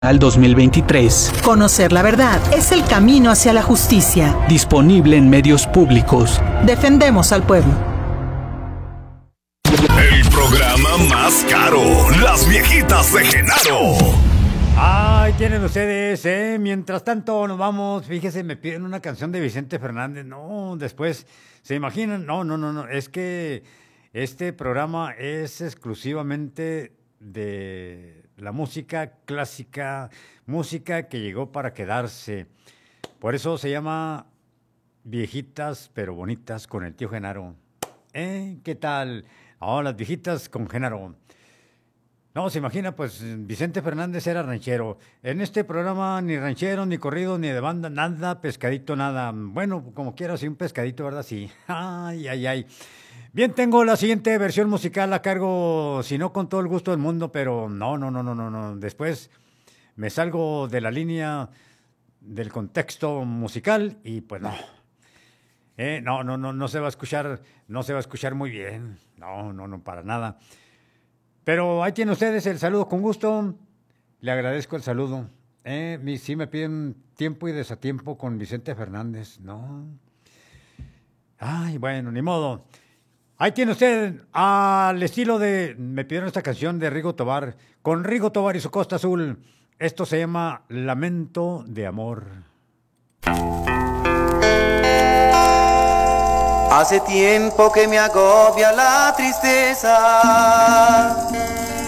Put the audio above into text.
Al 2023. Conocer la verdad es el camino hacia la justicia. Disponible en medios públicos. Defendemos al pueblo. El programa más caro, Las Viejitas de Genaro. Ay, tienen ustedes, mientras tanto nos vamos, fíjese, me piden una canción de Vicente Fernández. No, después, ¿se imaginan? No, es que este programa es exclusivamente de la música clásica, música que llegó para quedarse. Por eso se llama Viejitas pero Bonitas con el tío Genaro. ¿Qué tal? Las viejitas con Genaro. No, se imagina, pues Vicente Fernández era ranchero. En este programa ni ranchero, ni corrido, ni de banda, nada, pescadito, nada. Bueno, como quiera, sí, un pescadito, ¿verdad? Sí. Ay. Bien, tengo la siguiente versión musical a cargo, si no con todo el gusto del mundo, pero no. Después me salgo de la línea del contexto musical y pues no. No se va a escuchar muy bien. No, para nada. Pero ahí tienen ustedes el saludo con gusto. Le agradezco el saludo. Sí me piden tiempo y desatiempo con Vicente Fernández, ¿no? Ay, bueno, ni modo. Ahí tiene usted al estilo de... Me pidieron esta canción de Rigo Tobar. Con Rigo Tobar y su Costa Azul. Esto se llama Lamento de Amor. Hace tiempo que me agobia la tristeza